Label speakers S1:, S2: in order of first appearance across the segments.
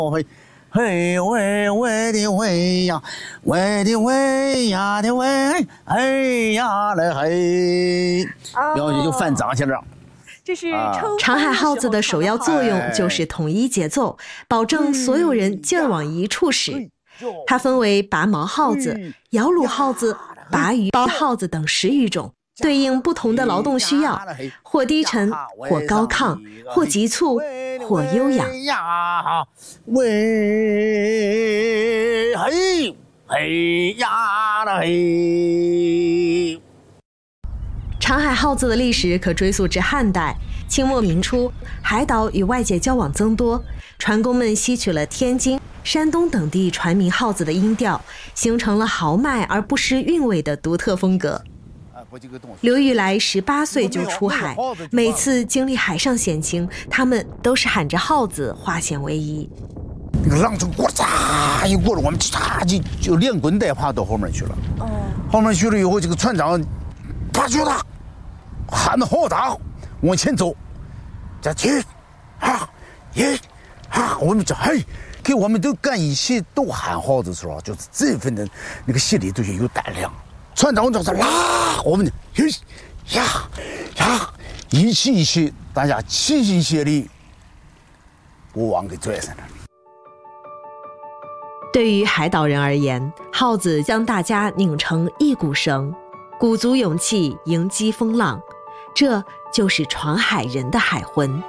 S1: 嘿喂喂的喂呀，喂的喂呀的喂，嘿呀嘞嘿，然后就翻掌去了。
S2: 这是
S3: 长海号子的首要作用就是统一节奏，保证所有人劲儿往一处使。它分为拔毛号子、摇橹号子、拔鱼号子等10余种，对应不同的劳动需要，或低沉，或高亢，或急促，或悠扬。
S1: 喂嘿嘿呀啦嘿。
S3: 长海号子的历史可追溯至汉代，清末明初，海岛与外界交往增多，船工们吸取了天津、山东等地船民号子的音调，形成了豪迈而不失韵味的独特风格。刘玉来18岁就出海，每次经历海上险情，他们都是喊着号子化险为夷。
S1: 那个浪就过嚓一过了，我们嚓就连滚带爬到后面去了。后面去了以后，这个船长啪就他喊得好大，往前走，这去啊一啊，我们这嘿，给我们都干一起都喊号的时候，就是这份的那个心里都有胆量。船长就是拉我们的呀，一起，大家齐心协力，把网给拽上了。
S3: 对于海岛人而言，号子将大家拧成一股绳，鼓足勇气迎击风浪，这就是闯海人的海魂。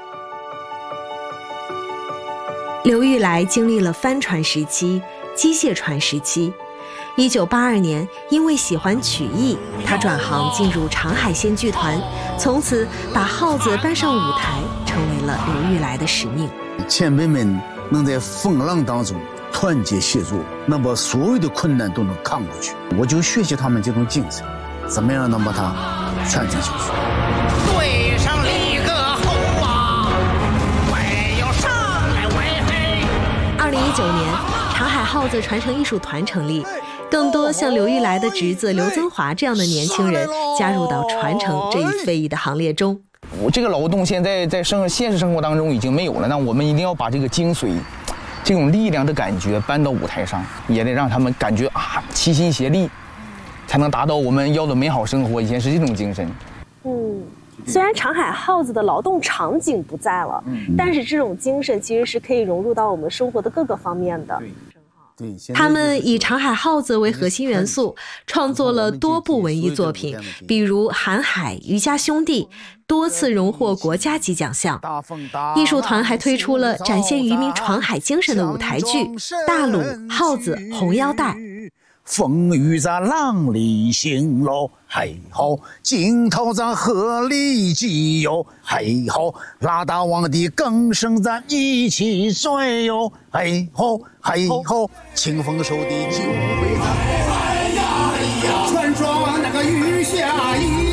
S3: 刘玉来经历了帆船时期、机械船时期。1982年，因为喜欢曲艺，他转行进入长海线剧团，从此把号子搬上舞台，成为了刘玉来的使命。
S1: 前辈们能在风浪当中团结协作，能把所有的困难都能扛过去。我就学习他们这种精神，怎么样能把它传承下去？
S4: 对上立个吼啊，唯有上来喂嘿。
S3: 2019年，长海号子传承艺术团成立，更多像刘玉来的侄子刘增华这样的年轻人加入到传承这一非遗的行列中。
S5: 我这个劳动现在在现实生活当中已经没有了，那我们一定要把这个精髓、这种力量的感觉搬到舞台上，也得让他们感觉啊，齐心协力，才能达到我们要的美好生活。以前是这种精神。
S2: 虽然长海号子的劳动场景不在了，但是这种精神其实是可以融入到我们生活的各个方面的。
S3: 他们以长海号子为核心元素，创作了多部文艺作品，比如《韩海》《渔家兄弟》，多次荣获国家级奖项。艺术团还推出了展现渔民闯海精神的舞台剧《大鲁、号子、红腰带》。
S1: 风雨在浪里行喽，嘿吼！惊涛在河里急哟，嘿吼！拉大网的更声咱一起甩哟，嘿吼嘿吼！清风手的酒杯咱，哎呀哎呀！船装那个雨下一。